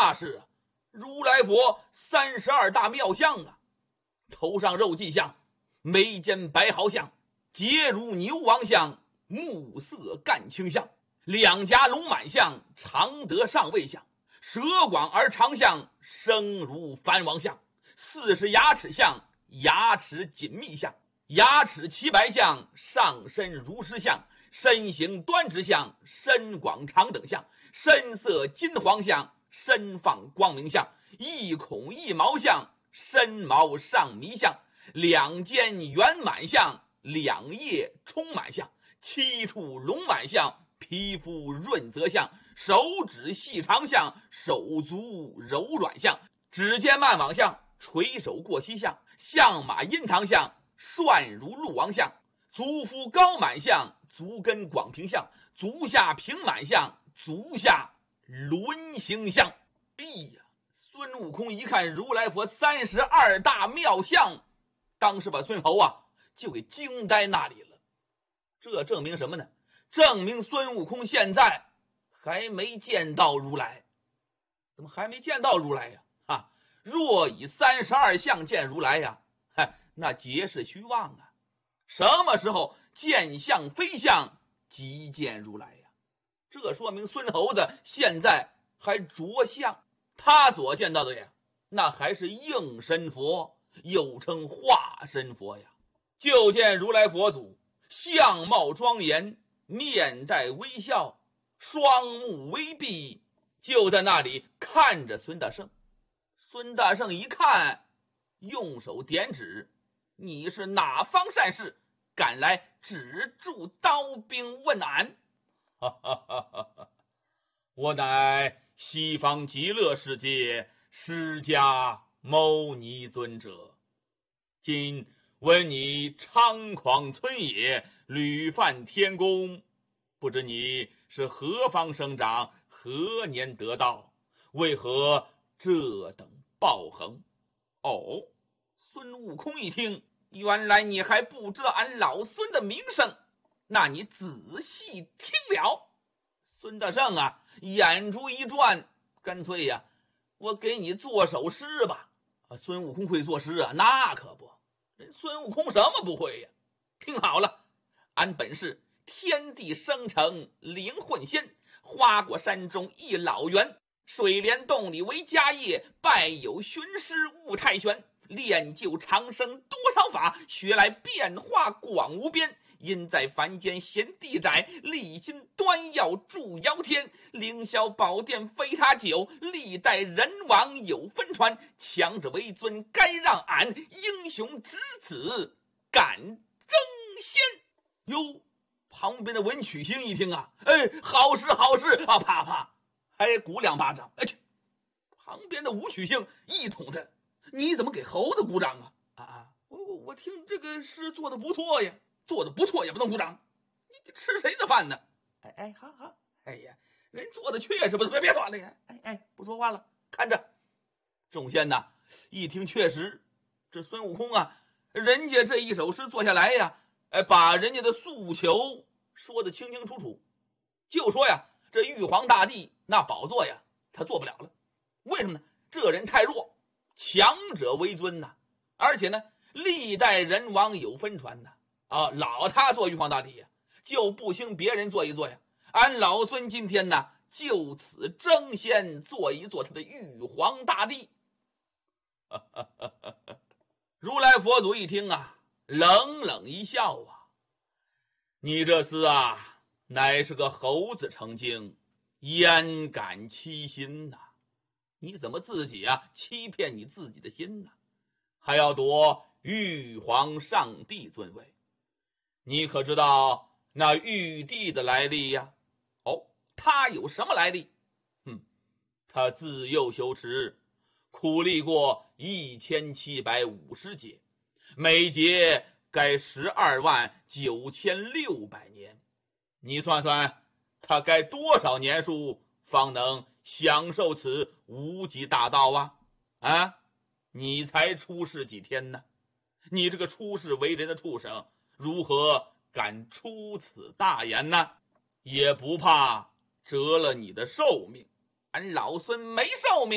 那是如来佛32大妙相啊，头上肉髻相，眉间白毫相，睫如牛王相，目色干青相，两颊龙满相，常得上位相，舌广而长相，声如梵王相，40牙齿相，牙齿紧密相，牙齿齐白相，上身如狮相，身形端直相，身广长等相，身色金黄相，身放光明相，一孔一毛相，身毛上弥相，两肩圆满相，两腋充满相，七处龙满相，皮肤润泽相，手指细长相，手足柔软相，指尖慢往相，垂手过膝相，相马阴堂相，涮如鹿王相，足肤高满相，足跟广平相，足下平满相，足下轮形相。哎呀，孙悟空一看如来佛32大妙相，当时把孙猴就给惊呆那里了。这证明什么呢？证明孙悟空现在还没见到如来。怎么还没见到如来呀？若以32相见如来呀，那皆是虚妄啊！什么时候见相非相，即见如来呀？这说明孙猴子现在还着相，他所见到的呀，那还是应身佛，又称化身佛呀。就见如来佛祖相貌庄严，面带微笑，双目微闭，就在那里看着孙大圣。孙大圣一看，用手点指：“你是哪方善士，敢来止住刀兵问俺？”我乃西方极乐世界释迦牟尼尊者，今闻你猖狂村野，屡犯天宫，不知你是何方生长，何年得道，为何这等暴横？哦，孙悟空一听，原来你还不知道俺老孙的名声，那你仔细听了。孙大圣眼珠一转，干脆我给你做首诗吧。孙悟空会作诗那可不，人孙悟空什么不会呀？听好了，俺本是天地生成灵魂仙，花果山中一老猿，水帘洞里为家业，拜有寻师悟太玄，练就长生多少法，学来变化广无边，因在凡间嫌地窄，立心端要助尧天，凌霄宝殿非他久，历代人王有分传，强者为尊该让俺，英雄之子敢争先。哟，旁边的文曲星一听好事好事啪啪还鼓2巴掌。去，旁边的武曲星一捅他：“你怎么给猴子鼓掌我听这个诗做的不错呀。”做的不错也不能鼓掌，你吃谁的饭呢？好，人做的确实不错，别说了，不说话了，看着。众仙一听确实，这孙悟空人家这一首诗做下来把人家的诉求说得清清楚楚，就说这玉皇大帝那宝座他做不了了。为什么呢？这人太弱，强者为尊而且历代人王有分传老他做玉皇大帝就不兴别人做一做俺老孙今天就此争先做一做他的玉皇大帝。如来佛祖一听冷冷一笑你这厮乃是个猴子成精，焉敢欺心你怎么自己欺骗你自己的心还要夺玉皇上帝尊位？你可知道那玉帝的来历他有什么来历？他自幼修持，苦历过1750劫，每劫该129600年。你算算，他该多少年数方能享受此无极大道你才出世几天呢？你这个出世为人的畜生，如何敢出此大言呢？也不怕折了你的寿命，俺老孙没寿命。